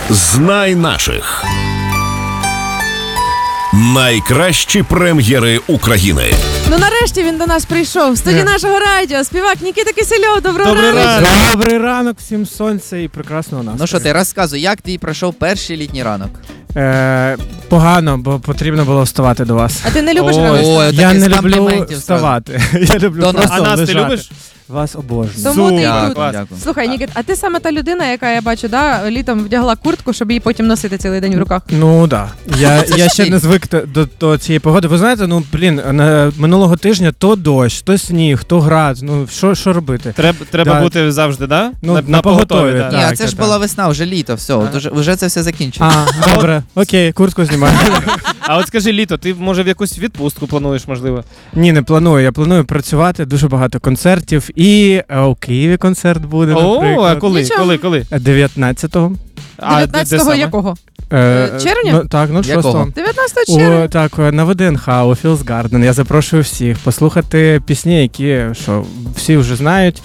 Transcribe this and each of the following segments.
Знай наших. Найкращі прем'єри України. Ну нарешті він до нас прийшов. В студії нашого радіо співак Нікіта Кисельов. Доброго ранку. Добрий ранок, всім сонця і прекрасного настрою. Ну що ти, розказуй, як ти пройшов перший літній ранок? Погано, бо потрібно було вставати до вас. А ти не любиш рано? Ой, Я не люблю компліментів вставати. Я люблю До нас. просто А нас ти лежати. любиш? Вас обожнюю. Тому ти і Дякую, тут. дякую. Слухай, Нікіт, а ти саме та людина, яка, я бачу, літом вдягла куртку, щоб її потім носити цілий день в руках? Ну так. Це Я ж ще ти. не звик до цієї погоди. Ви знаєте, минулого тижня то дощ, то сніг, то град. Ну що робити? Треба Да. бути завжди, да? Ну, на поготові, поготові, да. Ні, Так, а це ж так. була весна, вже літо, все, вже це все закінчилось. Добре, окей, куртку знімаю. А от скажи, літо, ти може в якусь відпустку плануєш, можливо? Ні, не планую. Я планую працювати, дуже багато концертів. І у Києві концерт буде, О, наприклад. а коли? Нічого. Коли? 19-го. А, де 19-го саме? якого? Червня? Ну, так, 06-го. Якого? 19 червня. Так, на ВДНХ, у Філс Гарден. Я запрошую всіх послухати пісні, які всі вже знають.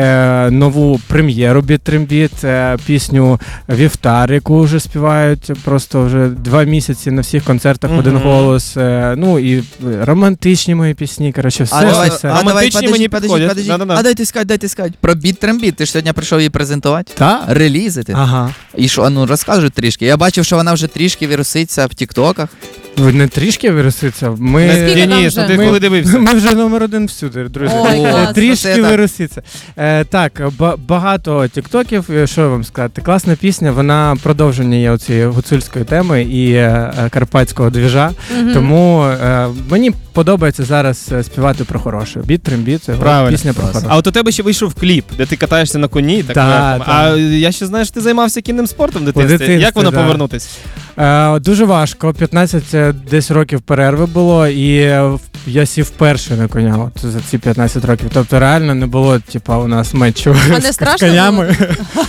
Нову прем'єру «Біт Трембіт», пісню «Вівтар», яку вже співають просто вже 2 місяці на всіх концертах в один голос. Ну і романтичні мої пісні, коротше, все. Романтичні мені підходять. подожди. Да-да-да. А дайте сказати. Про Біт Трембіт, ти ж сьогодні прийшов її презентувати? Так? Релізити. Ага. І що, ну розкажи трішки. Я бачив, що вона вже трішки віруситься в тіктоках. Ви не трішки вироситься. Скільки там Ні, вже? ти коли дивився? Ми вже номер 1 всюди, друзі. Ой, клас. Трішки Це так. вироситься. Так, багато тіктоків, що вам сказати, класна пісня, вона продовження є оцієї гуцульської теми і карпатського двіжа. Мгм. Тому мені подобається зараз співати про хороше. Біт Трембіт, це Правильно. пісня про Класно. хороше. А от у тебе ще вийшов кліп, де ти катаєшся на коні. Так, Так, а я ще знаю, що ти займався кінним спортом в дитинстві. дитинстві, Як воно да. повернутись? Дуже важко, 15 десь років перерви було, і я сів вперше на коня от, за ці 15 років. Тобто реально не було, у нас матчу А не з страшно конями.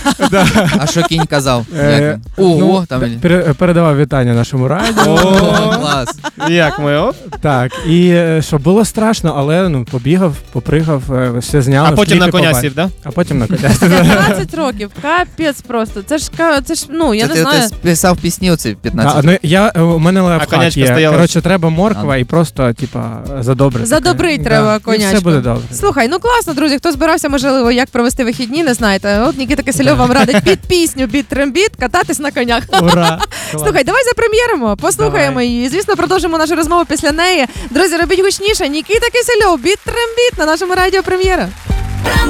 А що кінь казав? Е, Як він? Ого, там він. Передавав вітання нашому радіо. О, клас. Як ми? Оп. Так, і що було страшно, але побігав, попригав, все зняли. А потім в на кліпі коня побачив. сів, да? А потім на коня. 15 років, капець просто. Це ж, я Це не знаю. ти писав пісні оці 15 У мене лайфхак конячка є. стояла? Коротше, треба морква і просто, задобрити. Задобрить треба І конячку. все буде добре. Слухай, ну класно, друзі. Хто збирався, можливо, як провести вихідні, не знаєте. От Нікіта Кисельов вам радить під пісню «Біт Трембіт» кататись на конях. Ура! Слухай, давай запрем'єримо, послухаємо її. І, звісно, продовжимо нашу розмову після неї. Друзі, робіть гучніше. Нікіта Кисельов, «Біт Трембіт» на нашому радіо прем'єра.